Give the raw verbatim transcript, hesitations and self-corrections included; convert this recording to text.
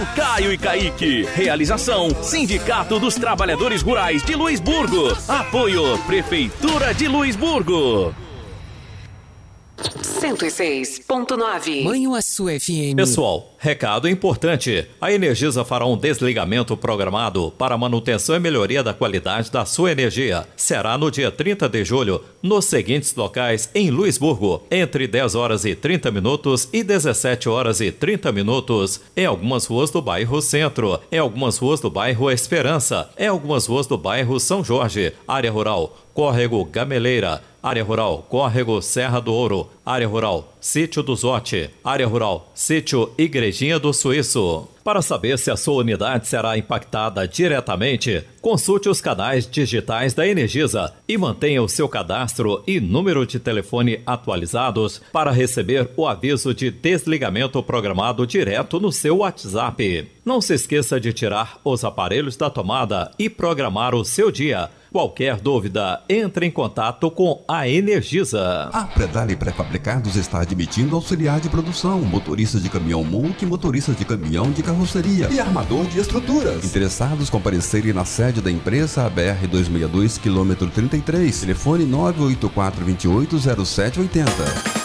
Caio e Kaique. Realização: Sindicato dos Trabalhadores Rurais de Luisburgo. Apoio: Prefeitura de Luisburgo. cento e seis ponto nove. Manhuaçu F M. Pessoal, recado importante. A Energisa fará um desligamento programado para manutenção e melhoria da qualidade da sua energia. Será no dia trinta de julho, nos seguintes locais em Luisburgo, entre dez horas e trinta minutos e dezessete horas e trinta minutos, em algumas ruas do bairro Centro, em algumas ruas do bairro Esperança, em algumas ruas do bairro São Jorge, área rural Córrego Gameleira, área rural Córrego Serra do Ouro, área rural Sítio do Zote, área rural Sítio Igrejinha do Suíço. Para saber se a sua unidade será impactada diretamente, consulte os canais digitais da Energisa e mantenha o seu cadastro e número de telefone atualizados para receber o aviso de desligamento programado direto no seu WhatsApp. Não se esqueça de tirar os aparelhos da tomada e programar o seu dia. Qualquer dúvida, entre em contato com a Energisa. A Predale Pré-Fabricados está admitindo auxiliar de produção, motoristas de caminhão multi, motoristas de caminhão de carroceria e armador de estruturas. Interessados comparecerem na sede da empresa, a B R duzentos e sessenta e dois, quilômetro trinta e três, telefone nove oito quatro dois oito zero sete oito zero.